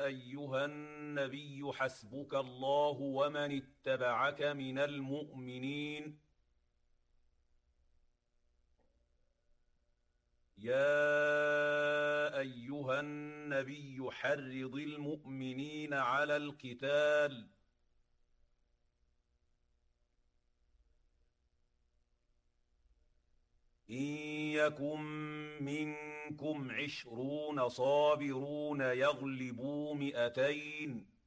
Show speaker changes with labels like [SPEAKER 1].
[SPEAKER 1] أيها النبي حسبك الله ومن اتبعك من المؤمنين يا أيها النبي حرض المؤمنين على القتال إن يكن منكم 20 صابرون يغلبوا 200